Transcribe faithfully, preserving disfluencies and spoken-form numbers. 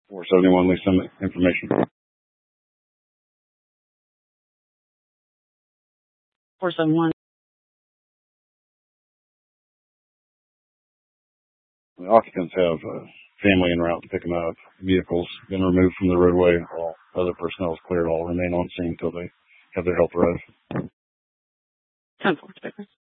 four seventy-one, leave some information. four seventy-one. The occupants have a family en route to pick them up. Vehicles been removed from the roadway. All other personnel is cleared. All remain on scene until they have their help arrive. ten four,